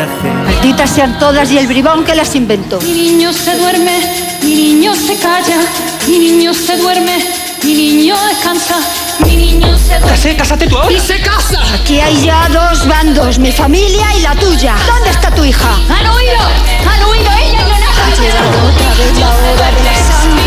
nacer. Malditas sean todas y el bribón que las inventó. Mi niño se duerme, mi niño se calla, mi niño se duerme, mi niño descansa, mi niño se duerme. ¡Cásate tú ahora! ¡Y se casa! Aquí hay ya dos bandos, mi familia y la tuya. ¿Dónde está tu hija? ¡Han huido! ¡Han huido! ¡Ella no nace! Ha llegado otra vez la hora de la sangre.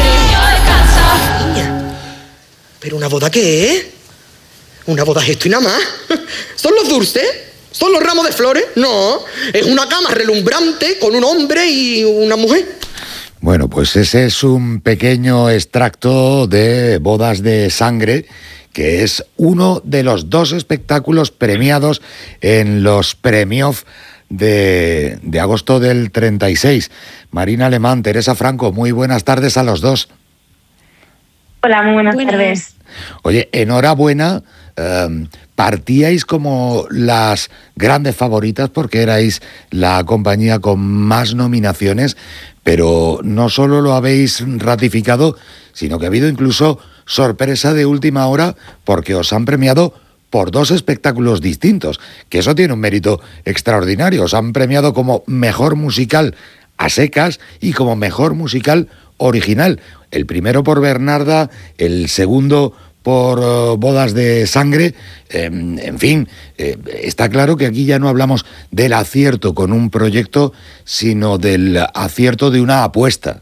¿Pero una boda qué es? ¿Una boda es esto y nada más? ¿Son los dulces? ¿Son los ramos de flores? No, es una cama relumbrante con un hombre y una mujer. Bueno, pues ese es un pequeño extracto de Bodas de Sangre, que es uno de los 2 espectáculos premiados en los premios de agosto del 36. Marina Alemán, Teresa Franco, muy buenas tardes a los dos. Hola, muy buenas tardes. Oye, enhorabuena, partíais como las grandes favoritas porque erais la compañía con más nominaciones, pero no solo lo habéis ratificado, sino que ha habido incluso sorpresa de última hora porque os han premiado por 2 espectáculos distintos, que eso tiene un mérito extraordinario. Os han premiado como mejor musical a secas y como mejor musical original. El primero por Bernarda, el segundo por Bodas de Sangre. En fin, está claro que aquí ya no hablamos del acierto con un proyecto, sino del acierto de una apuesta.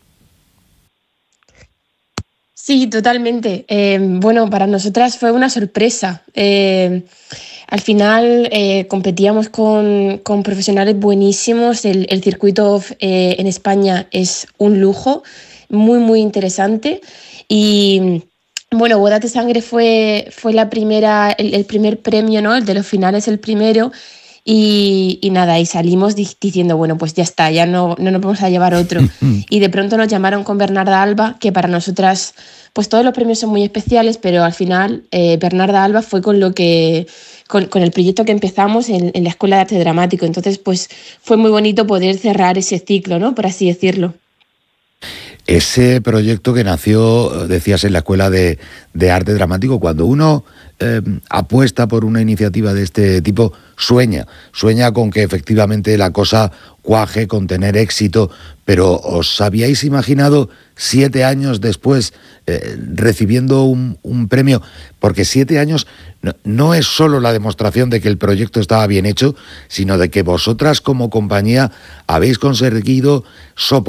Sí, totalmente. Bueno, para nosotras fue una sorpresa. Al final competíamos con profesionales buenísimos. El circuito en España es un lujo, muy, muy interesante. Y bueno, Bodas de Sangre fue la primera, el primer premio, ¿no? El de los finales, el primero. Y nada, y salimos diciendo, bueno, pues ya está, ya no nos vamos a llevar otro. Y de pronto nos llamaron con Bernarda Alba, que para nosotras, pues todos los premios son muy especiales, pero al final Bernarda Alba fue con lo que... Con el proyecto que empezamos en la Escuela de Arte Dramático. Entonces, pues fue muy bonito poder cerrar ese ciclo, ¿no? Por así decirlo. Ese proyecto que nació, decías, en la Escuela de Arte Dramático, cuando uno apuesta por una iniciativa de este tipo, sueña con que efectivamente la cosa cuaje, con tener éxito, pero ¿os habíais imaginado 7 años después recibiendo un premio? Porque 7 años no es solo la demostración de que el proyecto estaba bien hecho, sino de que vosotras como compañía habéis conseguido soportar